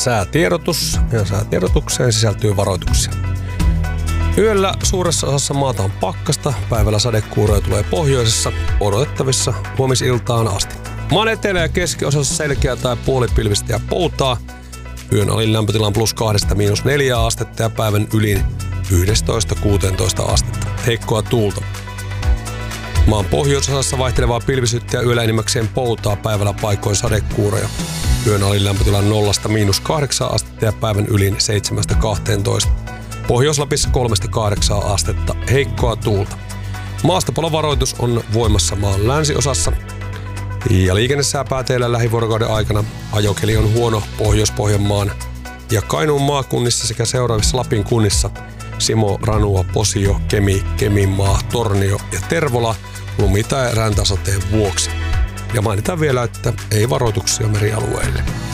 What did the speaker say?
säätiedotus ja säätiedotukseen sisältyy varoituksia. Yöllä suuressa osassa maata on pakkasta, päivällä sadekuuroja tulee pohjoisessa, odotettavissa huomisiltaan asti. Maan etelä- ja keskiosassa selkeää tai puolipilvistä ja poutaa. Yön alin lämpötila on +2–-4 astetta ja päivän ylin 11–16 astetta. Heikkoa tuulta. Maan pohjoisosassa vaihtelevaa pilvisyyttä ja yöllä enimmäkseen poutaa, päivällä paikoin sadekuuroja. Yön alin lämpötila on 0–-8 astetta ja päivän ylin 7–12. Pohjois-Lapissa 3–8 astetta. Heikkoa tuulta. Maastopalovaroitus on voimassa maan länsiosassa. Ja liikennesää teillä lähivuorokauden aikana. Ajokeli on huono Pohjois-Pohjanmaan ja Kainuun maakunnissa sekä seuraavissa Lapin kunnissa Simo, Ranua, Posio, Kemi, Keminmaa, Tornio ja Tervola lumi- tai räntäsateen vuoksi. Ja mainitaan vielä, että ei varoituksia merialueille.